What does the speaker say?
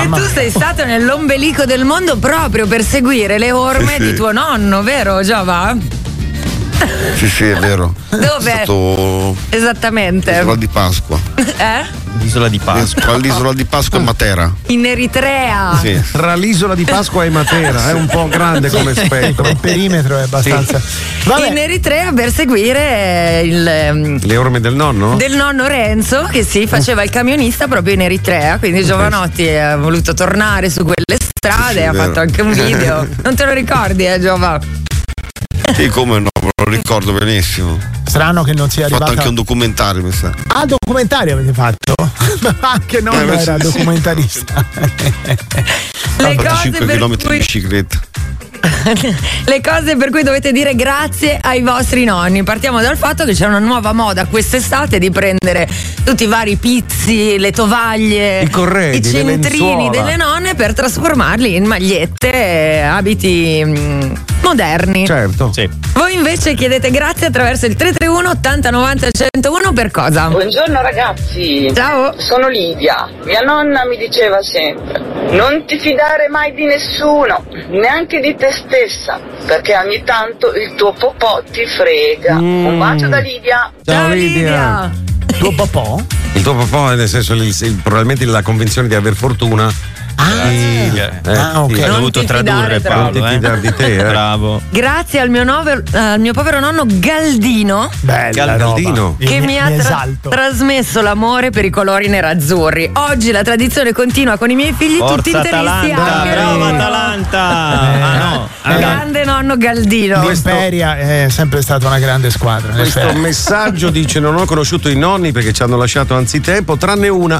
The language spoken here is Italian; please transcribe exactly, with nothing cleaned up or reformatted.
E tu sei stato nell'ombelico del mondo proprio per seguire le orme Sì, sì. di tuo nonno, vero Giova? Sì, sì, è vero. Dove? È stato Esattamente. l'isola di Pasqua. Eh? L'isola di Pasqua. L'isola di Pasqua e Matera. In Eritrea. Sì. Tra l'isola di Pasqua e Matera, è un po' grande come spettro. Il perimetro è abbastanza. Sì. In Eritrea per seguire il Le orme del nonno? del nonno Renzo che si faceva il camionista proprio in Eritrea, quindi Giovanotti ha voluto tornare su quelle strade, Sì, ha vero. fatto anche un video. Non te lo ricordi, eh Giova? Sì, come no, me lo ricordo benissimo. Strano che non sia Ho fatto arrivata. anche un documentario, mi sa. Ah, documentario avete fatto? Anche nonno Eh, sì, era sì. documentarista. Le cose cinque per chilometri cui di bicicletta. Le cose per cui dovete dire grazie ai vostri nonni. Partiamo dal fatto che c'è una nuova moda quest'estate di prendere tutti i vari pizzi, le tovaglie, I corredi, i le centrini lenzuola. delle nonne per trasformarli in magliette e abiti mm, moderni. Certo. Sì. Voi invece chiedete grazie attraverso il tre tre uno ottanta novanta centouno per cosa? Buongiorno ragazzi, Ciao. sono Lidia. Mia nonna mi diceva sempre: non ti fidare mai di nessuno, neanche di te stessa, perché ogni tanto il tuo popò ti frega. Mm. Un bacio da Lidia. Ciao Lidia. Tuo papà? Il tuo papà, nel senso, il- il- probabilmente la convinzione di aver fortuna. Sì, eh, Ah, ok. sì. Ho Non dovuto ti tradurre fidare Paolo, troppo. eh. Non ti fidare di te, eh. Bravo. Grazie al mio, nover- al mio povero nonno Galdino Bella Galdino. roba. che Io mi ha tra- esalto. trasmesso l'amore per i colori nerazzurri. Oggi la tradizione continua con i miei figli tutti Forza interisti Atalanta, anche brava loro. Atalanta. Eh, Ah no. Ah, Grande nonno Galdino. L'Imperia è sempre stata una grande squadra. in Questo effetti. messaggio dice: non ho conosciuto i nonni perché ci hanno lasciato anzitempo, tranne una